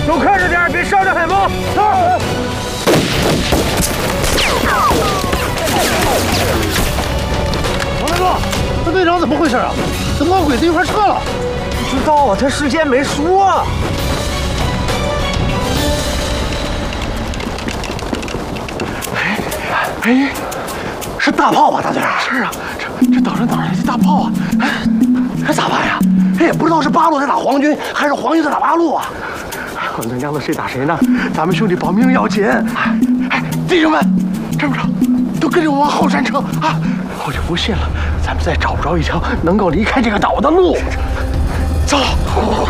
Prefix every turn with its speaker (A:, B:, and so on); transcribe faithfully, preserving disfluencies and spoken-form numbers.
A: 都看着点，别伤着海豹。走。王大哥，那队长怎么回事啊？怎么和鬼子一块撤了？不知道啊，他事先没说。哎哎，是大炮吧，大队长？是啊，这这岛上哪来的大炮啊？哎，这咋办呀？这也不知道是八路在打皇军，还是皇军在打八路啊！管他娘的谁打谁呢？咱们兄弟保命要紧！哎，弟兄们，这么着，都跟着我往后山撤啊！我就不信了，咱们再找不着一条能够离开这个岛的路。走。